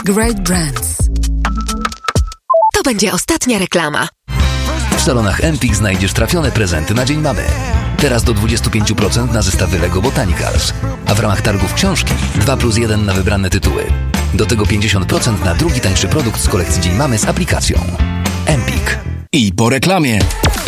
Great brands. To będzie ostatnia reklama. W salonach Empik znajdziesz trafione prezenty na Dzień Mamy. Teraz do 25% na zestawy Lego Botanicals. A w ramach targów książki 2+1 na wybrane tytuły. Do tego 50% na drugi tańszy produkt z kolekcji Dzień Mamy z aplikacją. Empik. I po reklamie.